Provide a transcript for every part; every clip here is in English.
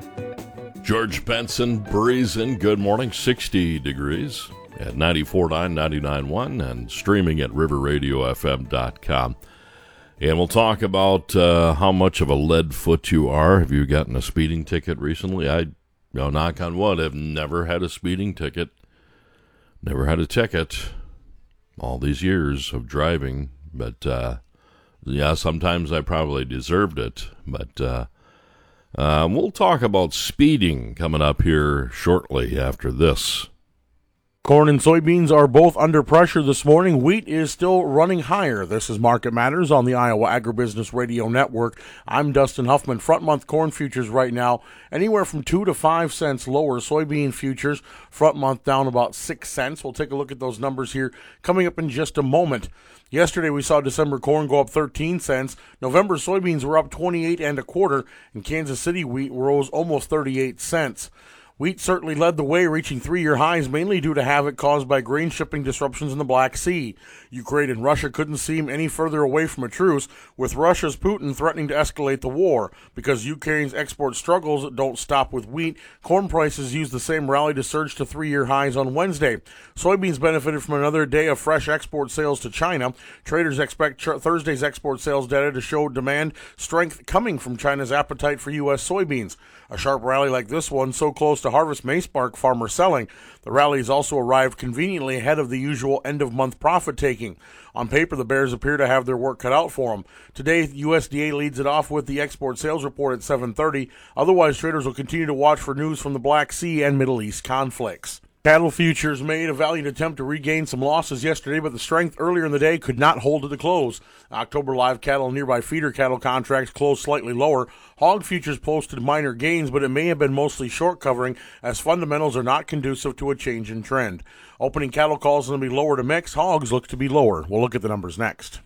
George Benson, breezing. Good morning, 60 degrees at 94.9, 99.1, and streaming at riverradiofm.com. And we'll talk about how much of a lead foot you are. Have you gotten a speeding ticket recently? I, knock on wood, have never had a speeding ticket. Never had a ticket all these years of driving. But, sometimes I probably deserved it. But we'll talk about speeding coming up here shortly after this. Corn and soybeans are both under pressure this morning. Wheat is still running higher. This is Market Matters on the Iowa Agribusiness Radio Network. I'm Dustin Huffman. Front month corn futures right now anywhere from 2 to 5 cents lower. Soybean futures front month down about 6 cents. We'll take a look at those numbers here coming up in just a moment. Yesterday we saw December corn go up 13 cents. November soybeans were up 28 and a quarter, and Kansas City wheat rose almost 38 cents. Wheat certainly led the way, reaching 3-year highs, mainly due to havoc caused by grain shipping disruptions in the Black Sea. Ukraine and Russia couldn't seem any further away from a truce, with Russia's Putin threatening to escalate the war. Because Ukraine's export struggles don't stop with wheat, corn prices used the same rally to surge to 3-year highs on Wednesday. Soybeans benefited from another day of fresh export sales to China. Traders expect Thursday's export sales data to show demand strength coming from China's appetite for U.S. soybeans. A sharp rally like this one, so close to harvest, may spark farmer selling. The rally has also arrived conveniently ahead of the usual end-of-month profit-taking. On paper, the bears appear to have their work cut out for them. Today, USDA leads it off with the export sales report at 7:30. Otherwise, traders will continue to watch for news from the Black Sea and Middle East conflicts. Cattle futures made a valiant attempt to regain some losses yesterday, but the strength earlier in the day could not hold to the close. October live cattle and nearby feeder cattle contracts closed slightly lower. Hog futures posted minor gains, but it may have been mostly short covering, as fundamentals are not conducive to a change in trend. Opening cattle calls will be lower to mix. Hogs look to be lower. We'll look at the numbers next.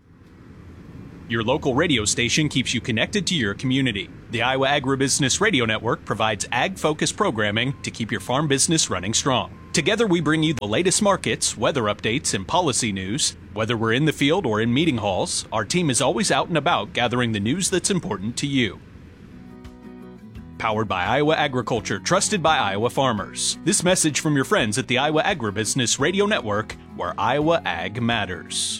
Your local radio station keeps you connected to your community. The Iowa Agribusiness Radio Network provides ag-focused programming to keep your farm business running strong. Together we bring you the latest markets, weather updates, and policy news. Whether we're in the field or in meeting halls, our team is always out and about gathering the news that's important to you. Powered by Iowa Agriculture, trusted by Iowa farmers. This message from your friends at the Iowa Agribusiness Radio Network, where Iowa Ag matters.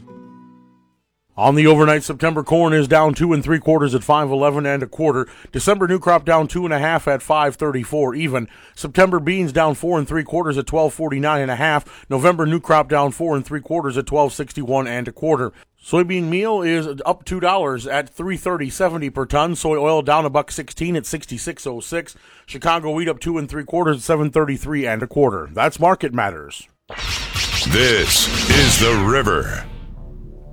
On the overnight, September corn is down 2 3/4 at 5.11 and a quarter. December new crop down 2.5 at 5.34 even. September beans down 4 3/4 at 12.49 and a half. November new crop down 4 3/4 at 12.61 and a quarter. Soybean meal is up $2 at $330.70 per ton. Soy oil down $1.16 at $66.06. Chicago wheat up 2 3/4 at $7.33 and a quarter. That's Market Matters. This is The River.